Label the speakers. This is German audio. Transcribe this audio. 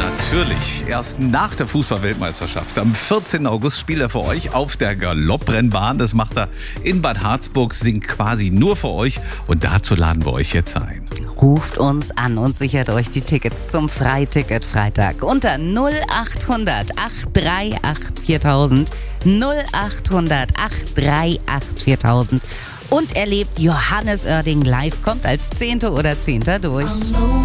Speaker 1: Natürlich, erst nach der Fußball-Weltmeisterschaft. Am 14. August spielt er für euch auf der Galopprennbahn. Das macht er in Bad Harzburg, singt quasi nur für euch. Und dazu laden wir euch jetzt ein.
Speaker 2: Ruft uns an und sichert euch die Tickets zum Freiticket-Freitag unter 0800 838 4000, 0800 838 4000 und erlebt Johannes Oerding live, kommt als 10. oder 10. durch.